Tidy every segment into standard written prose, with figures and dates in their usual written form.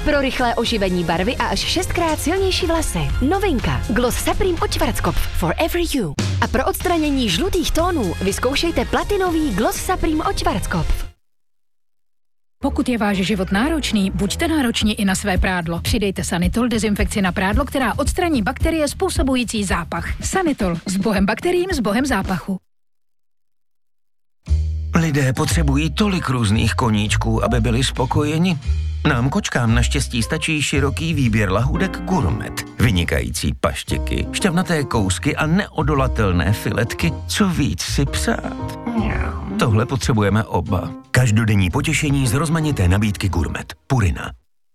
Pro rychlé oživení barvy a až 6krát silnější vlasy. Novinka Gloss Supreme od Schwarzkopf Forever You. A pro odstranění žlutých tónů vyzkoušejte platinový Gloss Supreme od Schwarzkopf. Pokud je váš život náročný, buďte nároční i na své prádlo. Přidejte Sanitol, dezinfekci na prádlo, která odstraní bakterie způsobující zápach. Sanitol, s bohem bakteriím, s bohem zápachu. Lidé potřebují tolik různých koníčků, aby byli spokojeni. Nám kočkám naštěstí stačí široký výběr lahůdek Gourmet. Vynikající paštěky, šťavnaté kousky a neodolatelné filetky. Co víc si přát? Tohle potřebujeme oba. Každodenní potěšení z rozmanité nabídky Gourmet. Purina.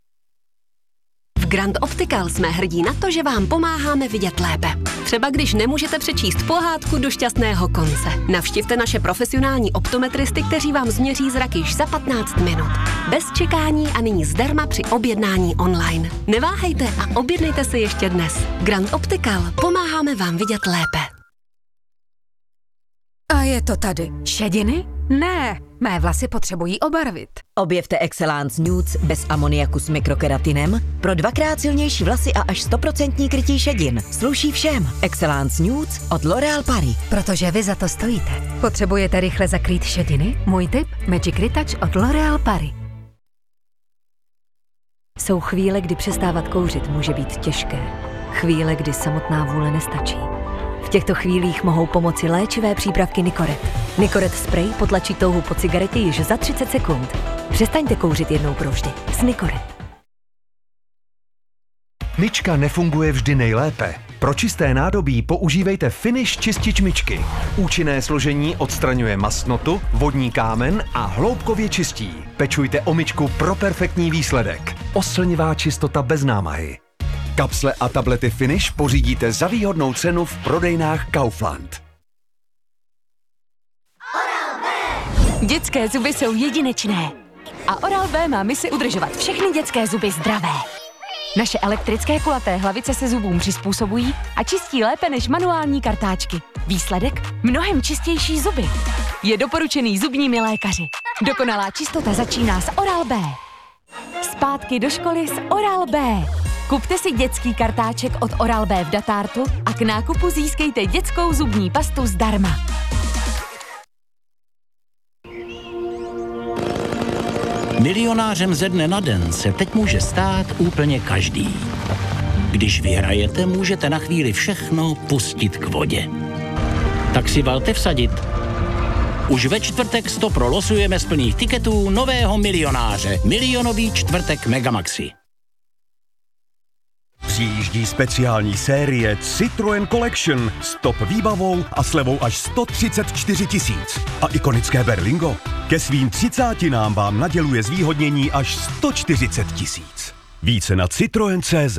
V Grand Optical jsme hrdí na to, že vám pomáháme vidět lépe. Třeba když nemůžete přečíst pohádku do šťastného konce. Navštivte naše profesionální optometristy, kteří vám změří zrak již za 15 minut. Bez čekání a nyní zdarma při objednání online. Neváhejte a objednejte si ještě dnes. Grand Optical. Pomáháme vám vidět lépe. A je to tady. Šediny? Ne, mé vlasy potřebují obarvit. Objevte Excellence Nudes bez amoniaku s mikrokeratinem pro 2krát silnější vlasy a až 100% krytí šedin. Sluší všem. Excellence Nudes od L'Oréal Paris. Protože vy za to stojíte. Potřebujete rychle zakrýt šediny? Můj tip? Magic Retouch od L'Oréal Paris. Jsou chvíle, kdy přestávat kouřit může být těžké. Chvíle, kdy samotná vůle nestačí. V těchto chvílích mohou pomoci léčivé přípravky Nicoret. Nicoret spray potlačí touhu po cigaretě již za 30 sekund. Přestaňte kouřit jednou provždy. S Nicoret. Myčka nefunguje vždy nejlépe. Pro čisté nádobí používejte Finish čistič myčky. Účinné složení odstraňuje mastnotu, vodní kámen a hloubkově čistí. Pečujte o myčku pro perfektní výsledek. Oslnivá čistota bez námahy. Kapsle a tablety Finish pořídíte za výhodnou cenu v prodejnách Kaufland. Dětské zuby jsou jedinečné. A Oral-B má misi udržovat všechny dětské zuby zdravé. Naše elektrické kulaté hlavice se zubům přizpůsobují a čistí lépe než manuální kartáčky. Výsledek? Mnohem čistější zuby. Je doporučený zubními lékaři. Dokonalá čistota začíná s Oral-B. Zpátky do školy s Oral-B. Kupte si dětský kartáček od Oral-B v Datártu a k nákupu získejte dětskou zubní pastu zdarma. Milionářem ze dne na den se teď může stát úplně každý. Když vyhrajete, můžete na chvíli všechno pustit k vodě. Tak si valte vsadit. Už ve čtvrtek 100 losujeme z plných tiketů nového milionáře. Milionový čtvrtek Megamaxi. Přijíždí speciální série Citroën Collection s top výbavou a slevou až 134 000. A ikonické Berlingo ke svým 30 vám naděluje zvýhodnění až 140 000. Více na Citroen.cz.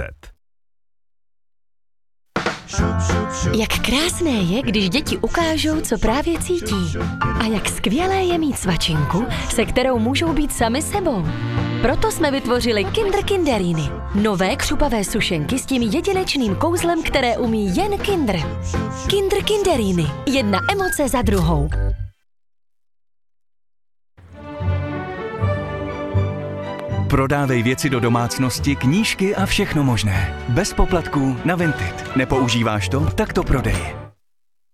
Jak krásné je, když děti ukážou, co právě cítí. A jak skvělé je mít svačinku, se kterou můžou být sami sebou. Proto jsme vytvořili Kinder Kinderíny. Nové křupavé sušenky s tím jedinečným kouzlem, které umí jen Kinder. Kinder Kinderíny. Jedna emoce za druhou. Prodávej věci do domácnosti, knížky a všechno možné. Bez poplatků na Vinted. Nepoužíváš to? Tak to prodej.